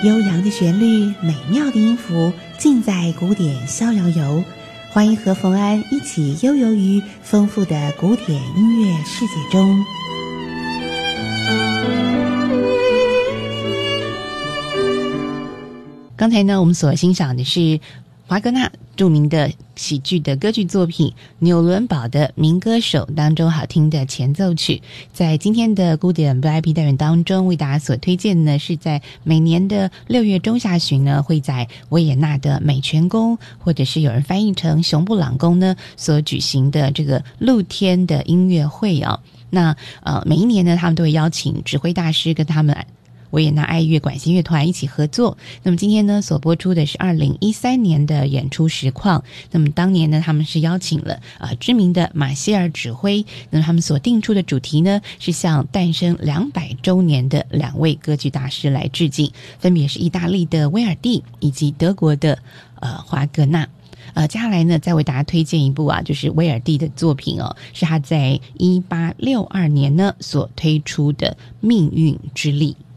悠扬的旋律，美妙的音符，尽在古典逍遥游。欢迎和冯安一起悠游于丰富的古典音乐世界中。刚才呢，我们所欣赏的是华格纳著名的喜剧的歌剧作品《纽伦堡的民歌手》当中好听的前奏曲。在今天的古典 VIP 单元当中，为大家所推荐呢，是在每年的6月中下旬呢，会在维也纳的美泉宫，或者是有人翻译成熊布朗宫呢，所举行的这个露天的音乐会啊。那每一年呢，他们都会邀请指挥大师跟他们维也纳爱乐管弦乐团一起合作。那么今天呢，所播出的是2013年的演出实况。那么当年呢，他们是邀请了知名的马歇尔指挥。那么他们所定出的主题呢，是向诞生200周年的2位歌剧大师来致敬，分别是意大利的威尔第以及德国的华格纳。接下来呢，再为大家推荐一部就是威尔第的作品是他在1862年呢所推出的《命运之力》。